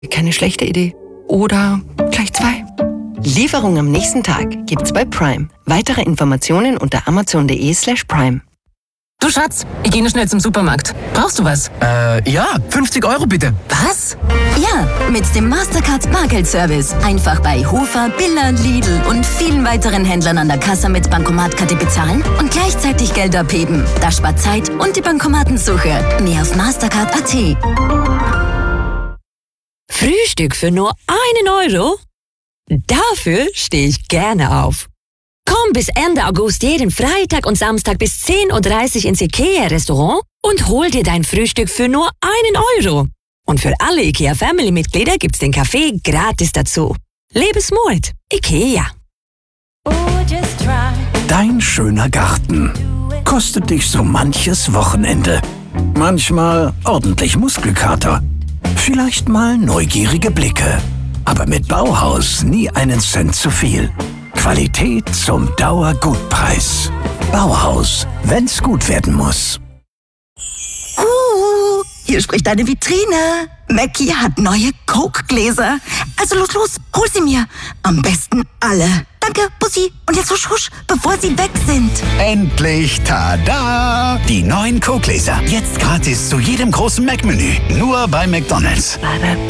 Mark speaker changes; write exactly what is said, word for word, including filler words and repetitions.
Speaker 1: Keine schlechte Idee. Oder gleich zwei. Lieferung am nächsten Tag gibt's bei Prime. Weitere Informationen unter amazon.de slash prime.
Speaker 2: Du Schatz, ich gehe nur schnell zum Supermarkt. Brauchst du was?
Speaker 3: Äh, ja, fünfzig Euro bitte.
Speaker 2: Was?
Speaker 4: Ja, mit dem Mastercard Bargeldservice. Einfach bei Hofer, Billa, Lidl und vielen weiteren Händlern an der Kasse mit Bankomatkarte bezahlen und gleichzeitig Geld abheben. Das spart Zeit und die Bankomatensuche. Mehr auf mastercard punkt at.
Speaker 5: Frühstück für nur einen Euro? Dafür stehe ich gerne auf. Komm bis Ende August jeden Freitag und Samstag bis zehn Uhr dreißig ins IKEA-Restaurant und hol dir dein Frühstück für nur einen Euro. Und für alle IKEA-Family-Mitglieder gibt's den Kaffee gratis dazu. Lebensmut. IKEA.
Speaker 6: Dein schöner Garten kostet dich so manches Wochenende. Manchmal ordentlich Muskelkater. Vielleicht mal neugierige Blicke. Aber mit Bauhaus nie einen Cent zu viel. Qualität zum Dauergutpreis. Bauhaus, wenn's gut werden muss.
Speaker 4: Uh, hier spricht eine Vitrine. Mackie hat neue Coke-Gläser. Also los, los, hol sie mir. Am besten alle. Danke, Bussi. Und jetzt husch, husch, bevor sie weg sind.
Speaker 7: Endlich, tada! Die neuen Coke-Gläser. Jetzt gratis zu jedem großen Mac-Menü. Nur bei McDonald's.